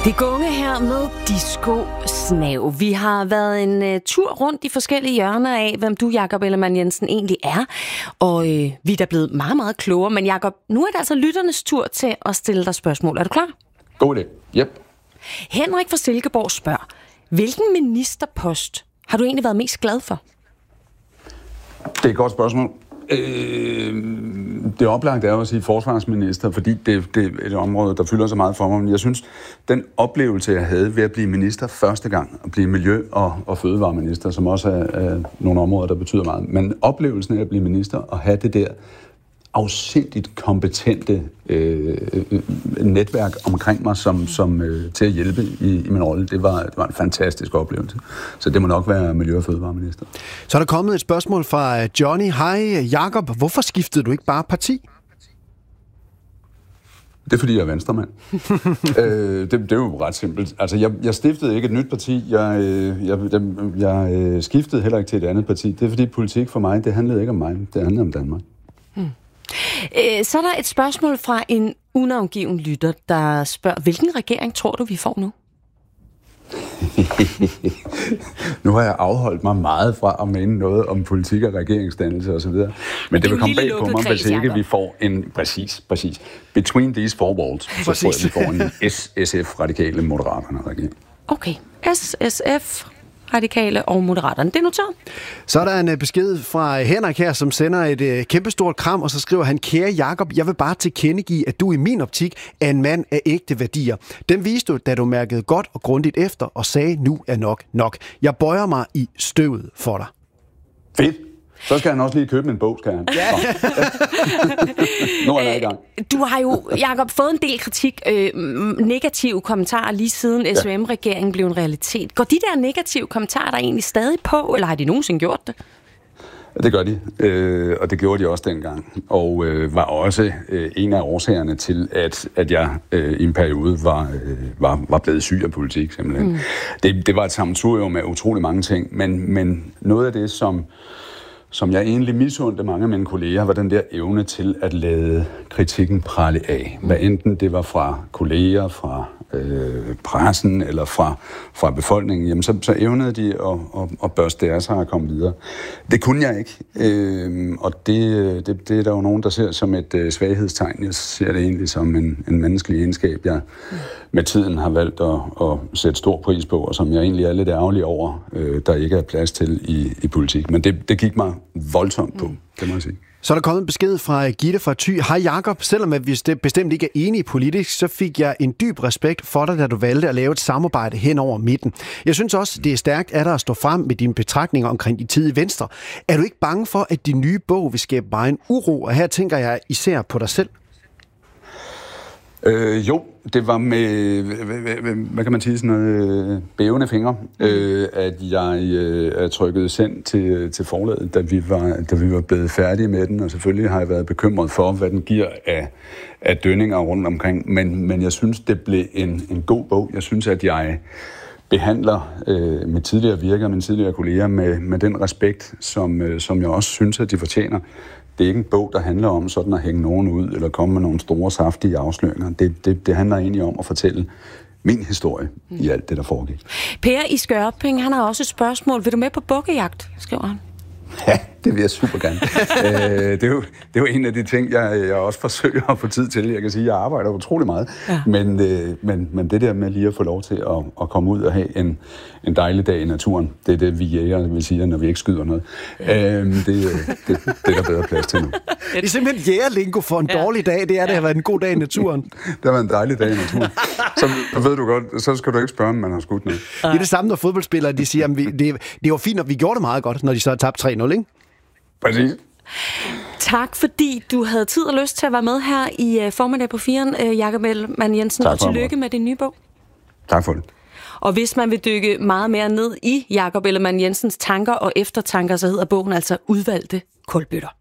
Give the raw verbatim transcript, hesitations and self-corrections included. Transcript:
Det går unge her med Disco Snav. Vi har været en uh, tur rundt i forskellige hjørner af, hvem du, Jakob Ellemann-Jensen, egentlig er. Og øh, vi er da blevet meget, meget klogere. Men Jakob, nu er det altså lytternes tur til at stille dig spørgsmål. Er du klar? God idé. Yep. Henrik fra Silkeborg spørger, hvilken ministerpost har du egentlig været mest glad for? Det er et godt spørgsmål. Øh, det oplagte er jo at sige forsvarsminister, fordi det, det er et område, der fylder så meget for mig. Men jeg synes, den oplevelse, jeg havde ved at blive minister første gang, at blive miljø- og, og fødevareminister, som også er, er nogle områder, der betyder meget. Men oplevelsen af at blive minister og have det der afsindigt kompetente øh, netværk omkring mig, som, som øh, til at hjælpe i, i min rolle, det var, det var en fantastisk oplevelse. Så det må nok være miljø- og fødevareminister. Så er der kommet et spørgsmål fra Johnny. Hej Jakob, hvorfor skiftede du ikke bare parti? Det er fordi, jeg er venstremand. øh, det, det er jo ret simpelt. Altså, jeg, jeg stiftede ikke et nyt parti. Jeg, jeg, jeg, jeg skiftede heller ikke til et andet parti. Det er fordi politik for mig, det handlede ikke om mig. Det handlede om Danmark. Hmm. Øh, så er der et spørgsmål fra en unavngiven lytter, der spørger, hvilken regering tror du, vi får nu? Nu har jeg afholdt mig meget fra at mene noget om politik og regeringsdannelse osv. Men det, det vil komme bag på mig, hvis ikke vi får en... Præcis, præcis. Between these four walls, så tror jeg, vi får en S S F, radikale, moderaterne regering. Okay, S S F, radikale og moderaterne. Det er noteret. Så er der en besked fra Henrik her, som sender et kæmpestort kram, og så skriver han, kære Jakob, jeg vil bare tilkendegive, at du i min optik er en mand af ægte værdier. Den viste du, da du mærkede godt og grundigt efter, og sagde, nu er nok nok. Jeg bøjer mig i støvet for dig. Fedt. Så skal han også lige købe en bog, skal han. Ja. Nu er jeg i gang. Du har jo, Jakob, fået en del kritik, øh, negative kommentarer lige siden S V M-regeringen blev en realitet. Går de der negative kommentarer der egentlig stadig på, eller har de nogensinde gjort det? Det gør de, øh, og det gjorde de også dengang, og øh, var også øh, en af årsagerne til, at, at jeg øh, i en periode var, øh, var, var blevet syg af politik, simpelthen. Mm. Det, det var et sammensurium med utrolig mange ting, men, men noget af det, som som jeg egentlig misundte mange af mine kolleger, var den der evne til at lade kritikken prale af. Hvad enten det var fra kolleger, fra øh, pressen eller fra, fra befolkningen, jamen så, så evnede de at, at, at børste deres her og komme videre. Det kunne jeg ikke, øh, og det, det, det er der jo nogen, der ser som et øh, svaghedstegn. Jeg ser det egentlig som en, en menneskelig egenskab, jeg med tiden har valgt at, at sætte stor pris på, og som jeg egentlig er lidt ærgerlig over, øh, der ikke er plads til i, i politik. Men det, det gik mig voldsomt på, det må jeg sige. Så er der kommet en besked fra Gitte fra Thy. Hej Jakob, selvom at vi bestemt ikke er enige politisk, så fik jeg en dyb respekt for dig, da du valgte at lave et samarbejde hen over midten. Jeg synes også, det er stærkt af dig at stå frem med dine betragtninger omkring din tid i Venstre. Er du ikke bange for, at din nye bog vil skabe bare en uro? Og her tænker jeg især på dig selv. Øh, jo, det var med, hvad, hvad kan man sige, sådan noget bævende fingre, øh, at jeg øh, trykkede send til, til forlaget, da vi, var, da vi var blevet færdige med den, og selvfølgelig har jeg været bekymret for, hvad den giver af, af dønninger rundt omkring, men, men jeg synes, det blev en, en god bog. Jeg synes, at jeg behandler øh, med tidligere virker, mine tidligere kolleger, med, med den respekt, som, øh, som jeg også synes, at de fortjener. Det er ikke en bog, der handler om sådan at hænge nogen ud, eller komme med nogle store, saftige afsløringer. Det, det, det handler egentlig om at fortælle min historie mm. i alt det, der foregik. Per i Skørping, han har også et spørgsmål. Vil du med på bukkejagt, skriver han? Ja, det vil jeg super gerne. Æ, det, er jo, det er jo en af de ting, jeg, jeg også forsøger at få tid til. Jeg kan sige, at jeg arbejder utrolig meget. Ja. Men, øh, men, men det der med lige at få lov til at, at komme ud og have en, en dejlig dag i naturen, det er det, vi jæger vil sige, når vi ikke skyder noget. Æ, det, det, det, det er der bedre plads til nu. Det er simpelthen jægerlingo for en ja. dårlig dag. Det er, det har været en god dag i naturen. Det har været en dejlig dag i naturen. Så ved du godt, så skal du ikke spørge, om man har skudt noget. Det er det samme, når fodboldspillere de siger, at vi, det, det var fint, og vi gjorde det meget godt, når de så har tabt tre nul, ikke? Præcis. Tak, fordi du havde tid og lyst til at være med her i uh, formiddag på firen, uh, Jakob Ellemann-Jensen, og tillykke med din nye bog. Tak for det. Og hvis man vil dykke meget mere ned i Jakob Ellemann-Jensens tanker og eftertanker, så hedder bogen altså Udvalgte kulbøtter.